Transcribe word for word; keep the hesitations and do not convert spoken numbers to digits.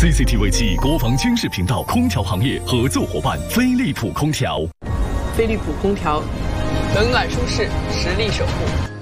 C C T V 七国防军事频道空调行业合作伙伴飞利浦空调。 飞利浦空调，冷暖舒适，实力守护。